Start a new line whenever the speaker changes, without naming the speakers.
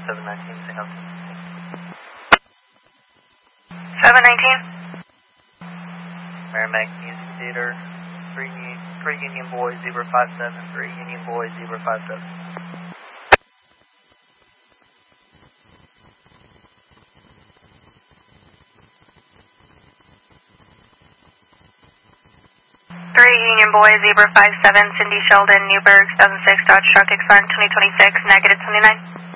719, St. Helens.
719?
Merrimack Music Theater, 3 Union Boy 057, 3 Union Boy 057.
3 Union Boy 057, Cindy Sheldon, Newburgh, 2006 Dodge Truck, expiring 2026, negative 29.